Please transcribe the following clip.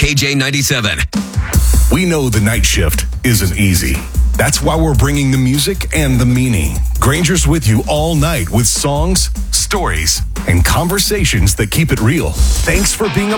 KJ97. We know the night shift isn't easy. That's why we're bringing the music and the meaning. Granger's with you all night with songs, stories, and conversations that keep it real. Thanks for being a